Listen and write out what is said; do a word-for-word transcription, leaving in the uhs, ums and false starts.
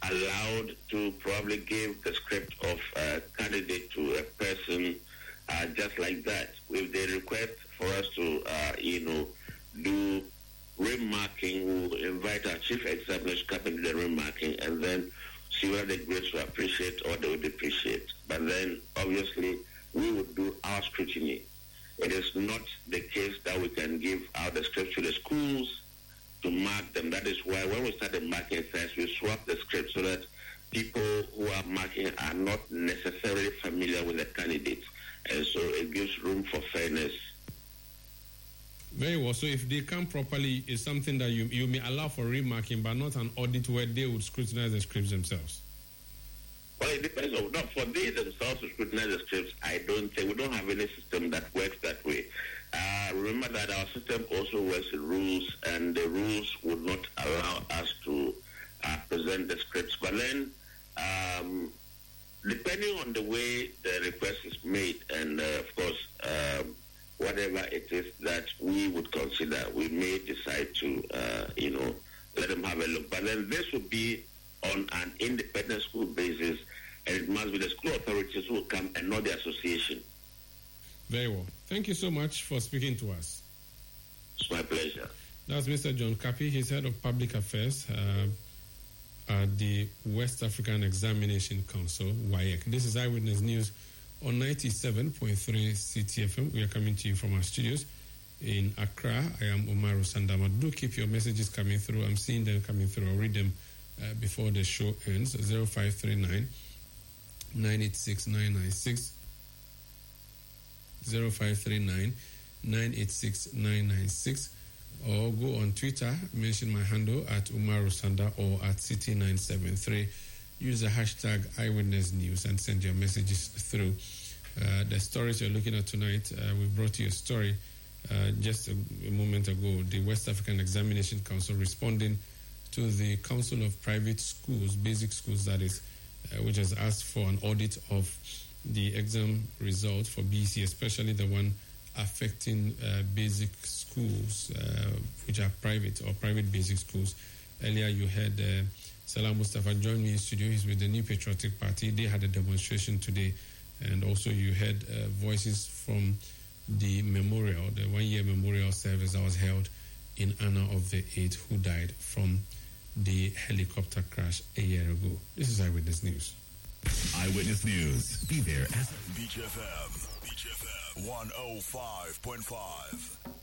allowed to probably give the script of a candidate to a person uh, just like that. If they request for us to, uh, you know, do remarking, we'll invite our chief examiners to come and do the remarking and then see whether the grades will appreciate or they will depreciate. But then, obviously, we would do our scrutiny. It is not the case that we can give out the scripts to the schools to mark them. That is why when we started marking first, we swap the script so that people who are marking are not necessarily familiar with the candidates. And so it gives room for fairness. Very well. So if they come properly, it's something that you you may allow for remarking, but not an audit where they would scrutinize the scripts themselves. Well, it depends on, not for they themselves to scrutinize the scripts. I don't think, we don't have any system that works that way. Uh, remember that our system also works in rules, and the rules would not allow us to uh, present the scripts. But then, um, depending on the way the request is made, and uh, of course, um, whatever it is that we would consider, we may decide to, uh, you know, let them have a look. But then this would be on an independent school basis, and it must be the school authorities who will come and not the association. Very well. Thank you so much for speaking to us. It's my pleasure. That's Mister John Kapi. He's head of public affairs uh, at the West African Examination Council, W A E C. This is Eyewitness News on ninety-seven point three C T F M. We are coming to you from our studios in Accra. I am Umaru Sandama. Do keep your messages coming through. I'm seeing them coming through. I'll read them uh, before the show ends. zero five three nine, nine eight six, nine nine six. zero five three nine, nine eight six, nine nine six. Or go on Twitter, mention my handle at Umaru Sanda or at C T nine seven three. Use the hashtag Eyewitness News and send your messages through. Uh, the stories you're looking at tonight, uh, we brought you a story uh, just a, a moment ago. The West African Examination Council responding to the Council of Private Schools, basic schools that is, uh, which has asked for an audit of the exam results for B E C, especially the one affecting uh, basic schools, uh, which are private or private basic schools. Earlier you heard uh, Salah Mustafa join me in studio. He's with the New Patriotic Party. They had a demonstration today. And also you heard uh, voices from the memorial, the one-year memorial service that was held in honor of the eight who died from the helicopter crash a year ago. This is Eyewitness News. Eyewitness News. Be there. Beach F M. Beach F M. one oh five point five.